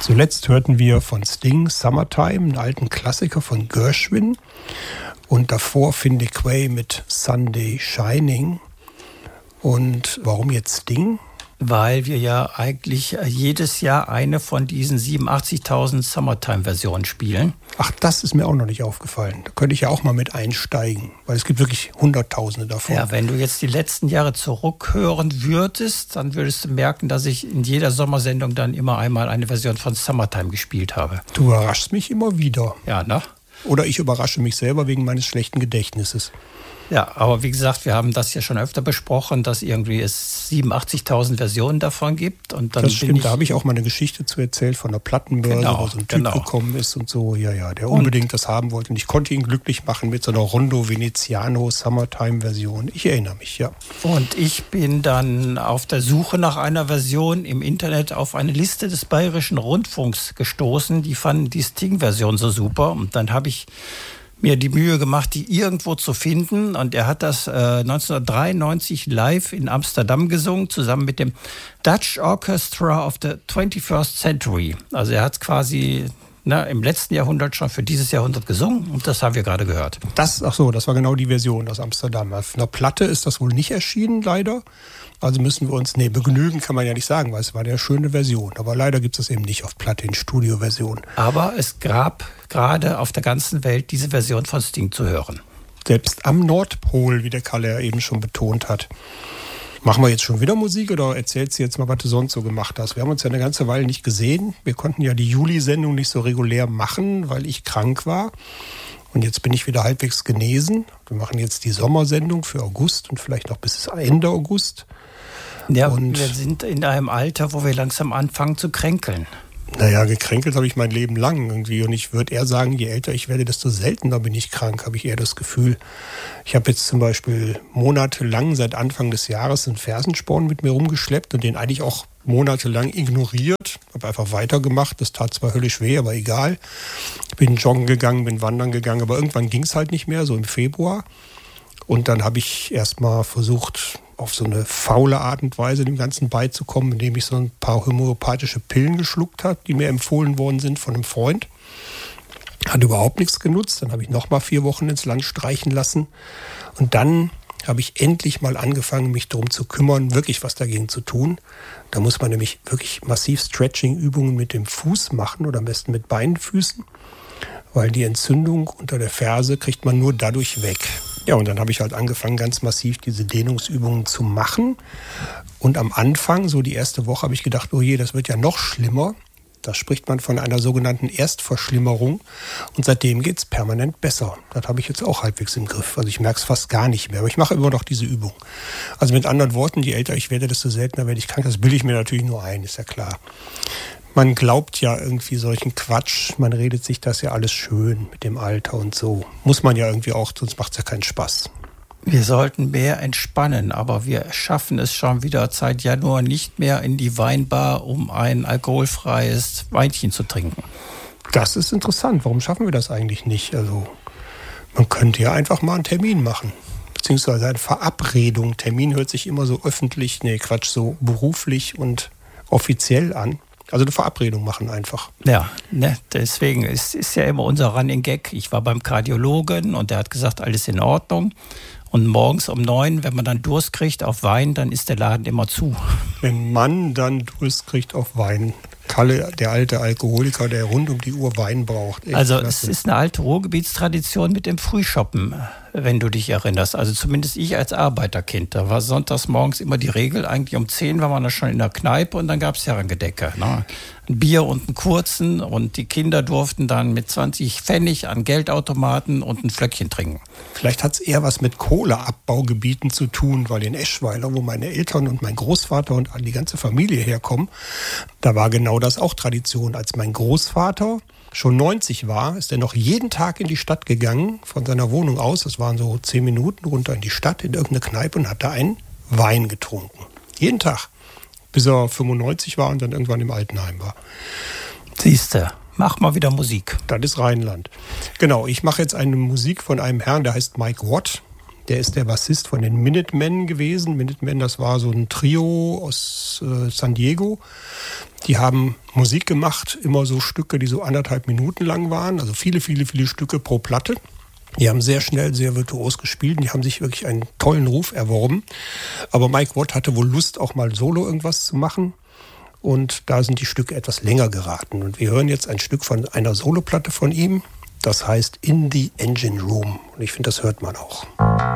Zuletzt hörten wir von Sting Summertime, einen alten Klassiker von Gershwin. Und davor Finley Quaye mit Sunday Shining. Und warum jetzt Sting? Weil wir ja eigentlich jedes Jahr eine von diesen 87.000 Summertime-Versionen spielen. Ach, das ist mir auch noch nicht aufgefallen. Da könnte ich ja auch mal mit einsteigen, weil es gibt wirklich Hunderttausende davon. Ja, wenn du jetzt die letzten Jahre zurückhören würdest, dann würdest du merken, dass ich in jeder Sommersendung dann immer einmal eine Version von Summertime gespielt habe. Du überraschst mich immer wieder. Ja, ne? Oder ich überrasche mich selber wegen meines schlechten Gedächtnisses. Ja, aber wie gesagt, wir haben das ja schon öfter besprochen, dass irgendwie es 87.000 Versionen davon gibt. Und dann das stimmt, da habe ich auch mal eine Geschichte zu erzählt von der Plattenbörse, wo so ein Typ gekommen ist und so, der unbedingt das haben wollte. Und ich konnte ihn glücklich machen mit so einer Rondo Veneziano Summertime-Version. Ich erinnere mich, ja. Und ich bin dann auf der Suche nach einer Version im Internet auf eine Liste des Bayerischen Rundfunks gestoßen. Die fanden die Sting-Version so super. Und dann habe ich mir die Mühe gemacht, die irgendwo zu finden. Und er hat das 1993 live in Amsterdam gesungen, zusammen mit dem Dutch Orchestra of the 21st Century. Also er hat quasi im letzten Jahrhundert schon für dieses Jahrhundert gesungen. Und das haben wir gerade gehört. Das war genau die Version aus Amsterdam. Auf einer Platte ist das wohl nicht erschienen, leider. Also müssen wir uns, begnügen kann man ja nicht sagen, weil es war eine schöne Version. Aber leider gibt es eben nicht auf Platte in Studioversion. Aber es gab gerade auf der ganzen Welt diese Version von Sting zu hören. Selbst am Nordpol, wie der Kalle ja eben schon betont hat. Machen wir jetzt schon wieder Musik oder erzählst du jetzt mal, was du sonst so gemacht hast? Wir haben uns ja eine ganze Weile nicht gesehen. Wir konnten ja die Juli-Sendung nicht so regulär machen, weil ich krank war. Und jetzt bin ich wieder halbwegs genesen. Wir machen jetzt die Sommersendung für August und vielleicht noch bis Ende August. Ja, und wir sind in einem Alter, wo wir langsam anfangen zu kränkeln. Naja, gekränkelt habe ich mein Leben lang irgendwie. Und ich würde eher sagen, je älter ich werde, desto seltener bin ich krank, habe ich eher das Gefühl. Ich habe jetzt zum Beispiel monatelang seit Anfang des Jahres einen Fersensporn mit mir rumgeschleppt und den eigentlich auch monatelang ignoriert. Habe einfach weitergemacht. Das tat zwar höllisch weh, aber egal. Bin joggen gegangen, bin wandern gegangen, aber irgendwann ging es halt nicht mehr, so im Februar. Und dann habe ich erstmal versucht, auf so eine faule Art und Weise dem Ganzen beizukommen, indem ich so ein paar homöopathische Pillen geschluckt habe, die mir empfohlen worden sind von einem Freund. Hat überhaupt nichts genutzt. Dann habe ich nochmal 4 Wochen ins Land streichen lassen. Und dann habe ich endlich mal angefangen, mich darum zu kümmern, wirklich was dagegen zu tun. Da muss man nämlich wirklich massiv Stretching-Übungen mit dem Fuß machen oder am besten mit Beinfüßen, weil die Entzündung unter der Ferse kriegt man nur dadurch weg. Ja, und dann habe ich halt angefangen, ganz massiv diese Dehnungsübungen zu machen. Und am Anfang, so die erste Woche, habe ich gedacht, oh je, das wird ja noch schlimmer. Da spricht man von einer sogenannten Erstverschlimmerung. Und seitdem geht es permanent besser. Das habe ich jetzt auch halbwegs im Griff. Also ich merke es fast gar nicht mehr. Aber ich mache immer noch diese Übung. Also mit anderen Worten, je älter ich werde, desto seltener werde ich krank. Das bilde ich mir natürlich nur ein, ist ja klar. Man glaubt ja irgendwie solchen Quatsch. Man redet sich das ja alles schön mit dem Alter und so. Muss man ja irgendwie auch, sonst macht es ja keinen Spaß. Wir sollten mehr entspannen, aber wir schaffen es schon wieder seit Januar nicht mehr in die Weinbar, um ein alkoholfreies Weinchen zu trinken. Das ist interessant. Warum schaffen wir das eigentlich nicht? Also man könnte ja einfach mal einen Termin machen. Beziehungsweise eine Verabredung. Termin hört sich immer so öffentlich, so beruflich und offiziell an. Also eine Verabredung machen einfach. Ja, deswegen ist ja immer unser Running Gag. Ich war beim Kardiologen und der hat gesagt, alles in Ordnung. Und morgens um 9, wenn man dann Durst kriegt auf Wein, dann ist der Laden immer zu. Wenn man dann Durst kriegt auf Wein. Kalle, der alte Alkoholiker, der rund um die Uhr Wein braucht. Echt also klasse. Es ist eine alte Ruhrgebietstradition mit dem Frühshoppen, wenn du dich erinnerst. Also zumindest ich als Arbeiterkind. Da war sonntags morgens immer die Regel, eigentlich um 10 war man da schon in der Kneipe und dann gab es Herrengedecke. Ne? Ein Bier und einen kurzen und die Kinder durften dann mit 20 Pfennig an Geldautomaten und ein Flöckchen trinken. Vielleicht hat es eher was mit Kohleabbaugebieten zu tun, weil in Eschweiler, wo meine Eltern und mein Großvater und die ganze Familie herkommen, da war genau das auch Tradition. Als mein Großvater schon 90 war, ist er noch jeden Tag in die Stadt gegangen, von seiner Wohnung aus, das waren so 10 Minuten, runter in die Stadt, in irgendeine Kneipe und hat da einen Wein getrunken. Jeden Tag. Bis er 95 war und dann irgendwann im Altenheim war. Siehste, mach mal wieder Musik. Das ist Rheinland. Genau, ich mache jetzt eine Musik von einem Herrn, der heißt Mike Watt. Der ist der Bassist von den Minutemen gewesen. Minutemen, das war so ein Trio aus San Diego. Die haben Musik gemacht, immer so Stücke, die so 1,5 Minuten lang waren. Also viele, viele, viele Stücke pro Platte. Die haben sehr schnell, sehr virtuos gespielt und die haben sich wirklich einen tollen Ruf erworben. Aber Mike Watt hatte wohl Lust, auch mal solo irgendwas zu machen. Und da sind die Stücke etwas länger geraten. Und wir hören jetzt ein Stück von einer Soloplatte von ihm. Das heißt In the Engine Room. Und ich finde, das hört man auch.